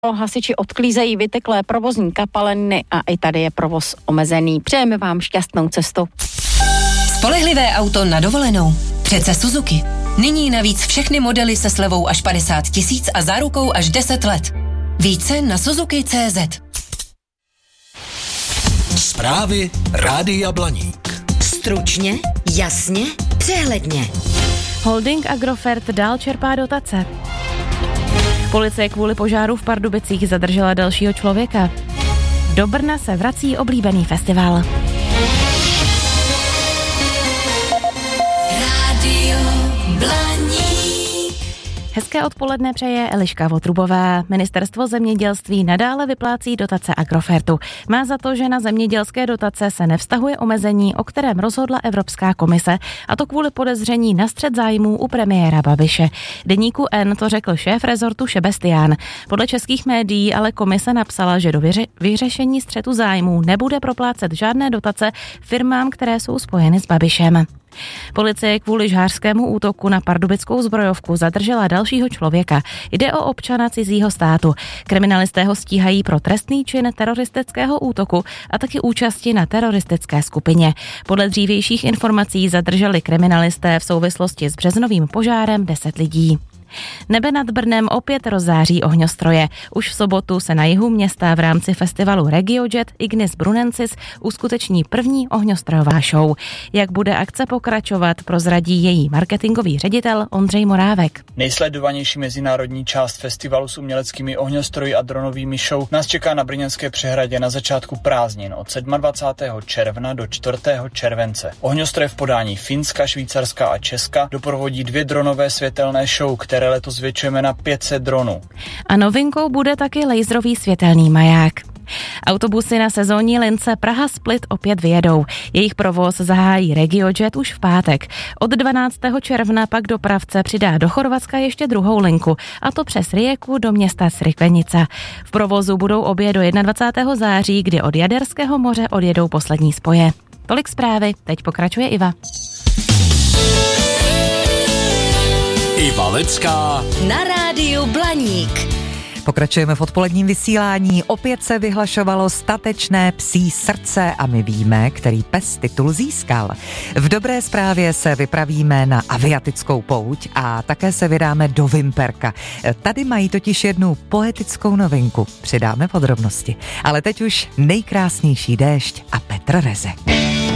Hasiči odklízejí vyteklé provozní kapaliny a i tady je provoz omezený. Přejeme vám šťastnou cestu. Spolehlivé auto na dovolenou. Přece Suzuki. Nyní navíc všechny modely se slevou až 50 000 a zárukou až 10 let. Více na Suzuki.cz. Zprávy Rádia Blaník. Stručně, jasně, přehledně. Holding Agrofert dál čerpá dotace. Policie kvůli požáru v Pardubicích zadržela dalšího člověka. Do Brna se vrací oblíbený festival. Rádio Blaník. Hezké odpoledne přeje Eliška Votrubová. Ministerstvo zemědělství nadále vyplácí dotace Agrofertu. Má za to, že na zemědělské dotace se nevztahuje omezení, o kterém rozhodla Evropská komise, a to kvůli podezření na střet zájmů u premiéra Babiše. Deníku N to řekl šéf rezortu Šebestián. Podle českých médií ale komise napsala, že do vyřešení střetu zájmů nebude proplácet žádné dotace firmám, které jsou spojeny s Babišem. Policie kvůli žhářskému útoku na pardubickou zbrojovku zadržela dalšího člověka. Jde o občana cizího státu. Kriminalisté ho stíhají pro trestný čin teroristického útoku a taky účasti na teroristické skupině. Podle dřívějších informací zadrželi kriminalisté v souvislosti s březnovým požárem 10 lidí. Nebe nad Brnem opět rozzáří ohňostroje. Už v sobotu se na jihu města v rámci festivalu RegioJet Ignis Brunensis uskuteční první ohňostrojová show. Jak bude akce pokračovat, prozradí její marketingový ředitel Ondřej Morávek. Nejsledovanější mezinárodní část festivalu s uměleckými ohňostroji a dronovými show nás čeká na Brněnské přehradě na začátku prázdnin od 27. června do 4. července. Ohňostroje v podání Finska, Švýcarska a Česka doprovodí 2 dronové světelné show, které letos zvětšujeme na 500 dronů. A novinkou bude taky laserový světelný maják. Autobusy na sezónní lince Praha-Split opět vyjedou. Jejich provoz zahájí RegioJet už v pátek. Od 12. června pak dopravce přidá do Chorvatska ještě druhou linku, a to přes Rijeku do města Crikvenica. V provozu budou obě do 21. září, kdy od Jaderského moře odjedou poslední spoje. Tolik zprávy, teď pokračuje Iva. Iva Lecká Na rádiu Blaník. Pokračujeme v odpoledním vysílání. Opět se vyhlašovalo statečné psí srdce a my víme, který pes titul získal. V dobré zprávě se vypravíme na aviatickou pouť a také se vydáme do Vimperka. Tady mají totiž jednu poetickou novinku. Přidáme podrobnosti. Ale teď už nejkrásnější déšť a Petr Rezek.